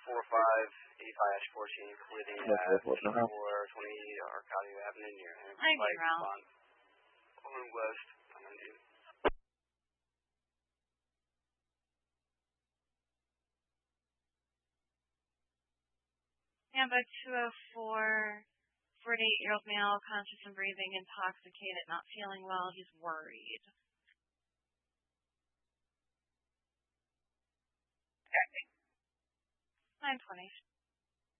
4585-14, completing at 420 Arcadia Avenue near Light Bond. Over west, I'm on you. Number 204, 48-year-old male, conscious and breathing, intoxicated, not feeling well, he's worried. 920.